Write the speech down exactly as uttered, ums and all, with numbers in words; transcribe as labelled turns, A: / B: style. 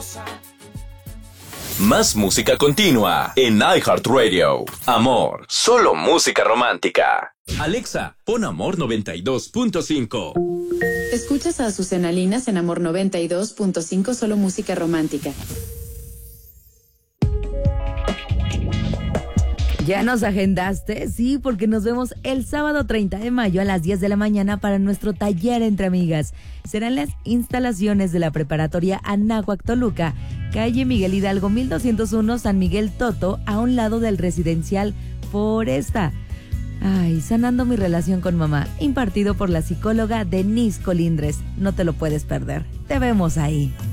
A: Más música continua en iHeartRadio. Amor, solo música romántica. Alexa, pon Amor noventa y dos punto cinco.
B: Escuchas a Azucena Linas en Amor noventa y dos punto cinco, solo música romántica.
C: ¿Ya nos agendaste? Sí, porque nos vemos el sábado treinta de mayo a las diez de la mañana para nuestro taller entre amigas. Serán las instalaciones de la preparatoria Anáhuac Toluca, calle Miguel Hidalgo mil doscientos uno, San Miguel Toto, a un lado del residencial Foresta. Ay, sanando mi relación con mamá, impartido por la psicóloga Denise Colindres. No te lo puedes perder. Te vemos ahí.